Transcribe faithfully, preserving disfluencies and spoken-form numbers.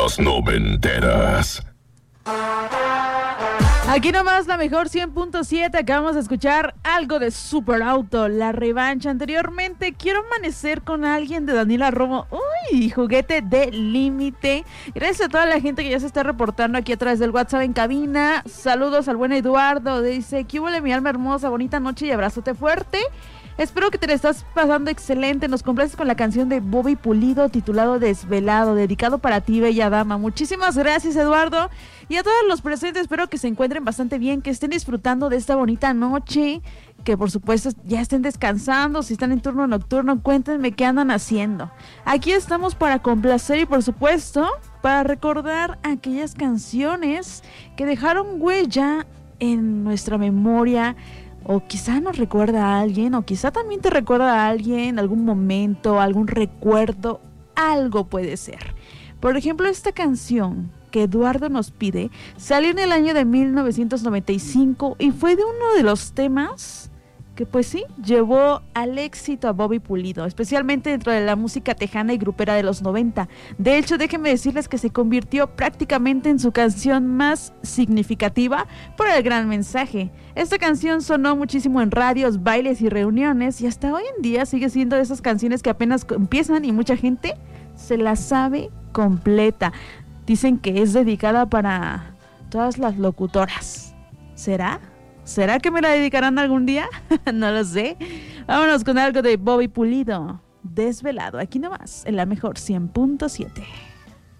Las noventeras. Aquí nomás la mejor cien punto siete, acabamos de escuchar algo de Super Auto, la revancha. Anteriormente, Quiero amanecer con alguien de Daniela Romo. Uy, juguete de límite. Gracias a toda la gente que ya se está reportando aquí a través del WhatsApp en cabina. Saludos al buen Eduardo, dice, ¿qué huele mi alma hermosa? Bonita noche y abrazote fuerte. Espero que te la estás pasando excelente. Nos complaces con la canción de Bobby Pulido titulado Desvelado, dedicado para ti, bella dama. Muchísimas gracias, Eduardo. Y a todos los presentes, espero que se encuentren bastante bien, que estén disfrutando de esta bonita noche, que por supuesto ya estén descansando. Si están en turno nocturno, cuéntenme qué andan haciendo. Aquí estamos para complacer y por supuesto para recordar aquellas canciones que dejaron huella en nuestra memoria. O quizá nos recuerda a alguien, o quizá también te recuerda a alguien, algún momento, algún recuerdo, algo puede ser. Por ejemplo, esta canción que Eduardo nos pide salió en el año de mil novecientos noventa y cinco y fue de uno de los temas que pues sí, llevó al éxito a Bobby Pulido, especialmente dentro de la música tejana y grupera de los noventa. De hecho, déjenme decirles que se convirtió prácticamente en su canción más significativa por el gran mensaje. Esta canción sonó muchísimo en radios, bailes y reuniones y hasta hoy en día sigue siendo de esas canciones que apenas empiezan y mucha gente se la sabe completa. Dicen que es dedicada para todas las locutoras. ¿Será? ¿Será que me la dedicarán algún día? No lo sé. Vámonos con algo de Bobby Pulido, Desvelado, aquí nomás, en la mejor cien punto siete.